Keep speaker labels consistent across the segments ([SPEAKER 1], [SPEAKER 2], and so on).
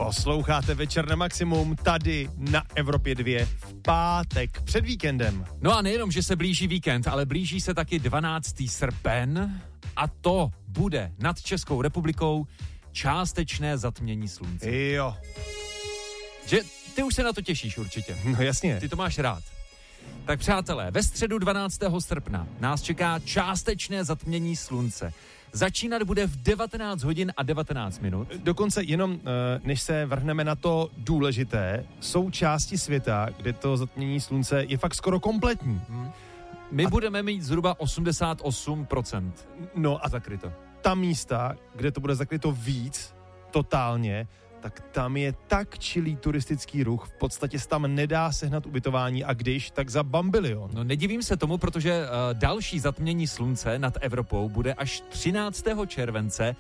[SPEAKER 1] Posloucháte Večer na maximum tady na Evropě 2 v pátek před víkendem.
[SPEAKER 2] No a nejenom, že se blíží víkend, ale blíží se taky 12. srpen a to bude nad Českou republikou částečné zatmění slunce.
[SPEAKER 1] Jo.
[SPEAKER 2] Že ty už se na to těšíš určitě.
[SPEAKER 1] No jasně.
[SPEAKER 2] Ty to máš rád. Tak přátelé, ve středu 12. srpna nás čeká částečné zatmění slunce. Začínat bude v 19 hodin a 19 minut.
[SPEAKER 1] Dokonce jenom, než se vrhneme na to důležité, jsou části světa, kde to zatmění slunce je fakt skoro kompletní.
[SPEAKER 2] My budeme mít zhruba 88%.
[SPEAKER 1] No a
[SPEAKER 2] zakryto.
[SPEAKER 1] Ta místa, kde to bude zakryto víc, totálně, tak tam je tak čilý turistický ruch, v podstatě se tam nedá sehnat ubytování a když, tak za bambilion.
[SPEAKER 2] No nedivím se tomu, protože další zatmění slunce nad Evropou bude až 13. července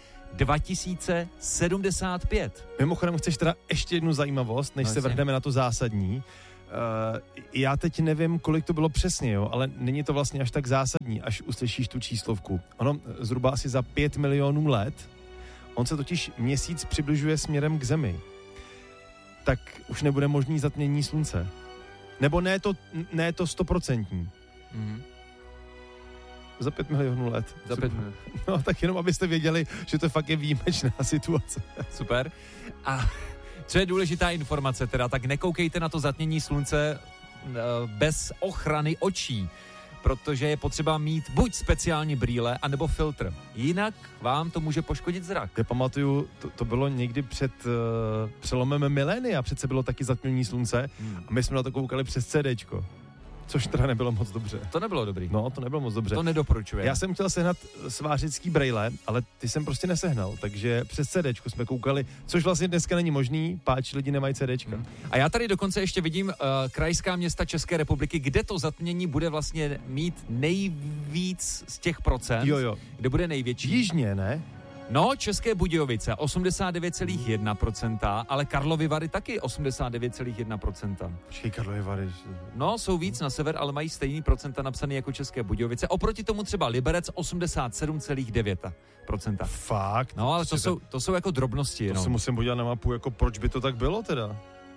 [SPEAKER 2] 2075.
[SPEAKER 1] Mimochodem, chceš teda ještě jednu zajímavost, než se vrhneme na to zásadní. Já teď nevím, kolik to bylo přesně, jo, ale není to vlastně až tak zásadní, až uslyšíš tu číslovku. Ono zhruba asi za 5 milionů let. On se totiž měsíc přibližuje směrem k Zemi. Tak už nebude možný zatmění slunce. Nebo ne to 100%.
[SPEAKER 2] Mm-hmm.
[SPEAKER 1] Za 5 milionů let.
[SPEAKER 2] Za 5 milionů.
[SPEAKER 1] No tak jenom, abyste věděli, že to fakt je výjimečná situace.
[SPEAKER 2] Super. A co je důležitá informace teda, tak nekoukejte na to zatmění slunce bez ochrany očí, protože je potřeba mít buď speciální brýle, anebo filtr. Jinak vám to může poškodit zrak.
[SPEAKER 1] Já pamatuju, to bylo někdy před přelomem milénia, přece bylo taky zatmění slunce a my jsme na to koukali přes CDčko. Což teda nebylo moc dobře.
[SPEAKER 2] To nebylo dobrý.
[SPEAKER 1] No, to nebylo moc dobře.
[SPEAKER 2] To nedoporučuji.
[SPEAKER 1] Já jsem chtěl sehnat svářický brejle, ale ty jsem prostě nesehnal, takže přes CDčko jsme koukali, což vlastně dneska není možný, páč lidi nemají CDčka.
[SPEAKER 2] A já tady dokonce ještě vidím krajská města České republiky, kde to zatmění bude vlastně mít nejvíc z těch procent.
[SPEAKER 1] Jo.
[SPEAKER 2] Kde bude největší.
[SPEAKER 1] Jižně, ne?
[SPEAKER 2] No, České Budějovice 89,1%, ale Karlovy Vary taky 89,1%.
[SPEAKER 1] Počkej, Karlovy Vary.
[SPEAKER 2] No, jsou víc na sever, ale mají stejný procenta napsaný jako České Budějovice. Oproti tomu třeba Liberec 87,9%.
[SPEAKER 1] Fakt?
[SPEAKER 2] No, ale to jsou jako drobnosti.
[SPEAKER 1] To si musím podívat na mapu, jako proč by to tak bylo teda?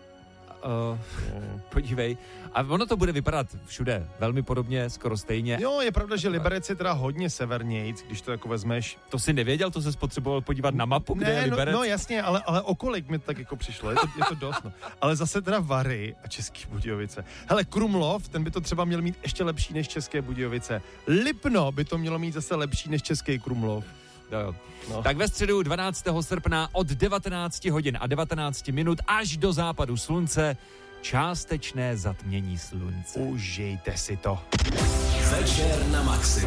[SPEAKER 2] Podívej. A ono to bude vypadat všude velmi podobně, skoro stejně.
[SPEAKER 1] Jo, je pravda, že Liberec je teda hodně severnějc, když to jako vezmeš.
[SPEAKER 2] To si nevěděl, to se potřeboval podívat na mapu, kde je Liberec?
[SPEAKER 1] No jasně, ale o kolik mi tak jako přišlo, je to dost. No. Ale zase teda Vary a České Budějovice. Hele, Krumlov, ten by to třeba měl mít ještě lepší než České Budějovice. Lipno by to mělo mít zase lepší než Český Krumlov.
[SPEAKER 2] No. Tak ve středu 12. srpna od 19 hodin a 19 minut až do západu slunce částečné zatmění slunce.
[SPEAKER 1] Užijte si to.
[SPEAKER 3] Večer na maximum.